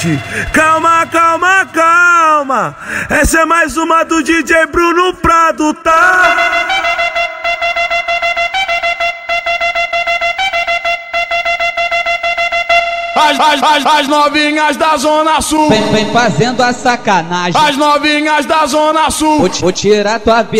Gente, calma, calma, calma. Essa é mais uma do DJ Bruno Prado, tá? As novinhas da Zona Sul vem fazendo a sacanagem. As novinhas da Zona Sul vou tirar tua